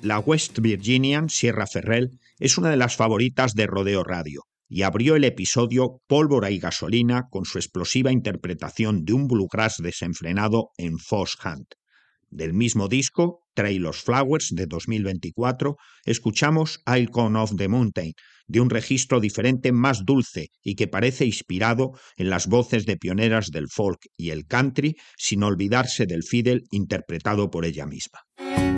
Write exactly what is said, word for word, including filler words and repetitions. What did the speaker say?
La West Virginian Sierra Ferrell es una de las favoritas de Rodeo Radio y abrió el episodio Pólvora y Gasolina con su explosiva interpretación de un bluegrass desenfrenado en Foss Hunt. Del mismo disco, Trail of Flowers de dos mil veinticuatro, escuchamos I'll Come Off the Mountain, de un registro diferente más dulce y que parece inspirado en las voces de pioneras del folk y el country, sin olvidarse del fiddle interpretado por ella misma.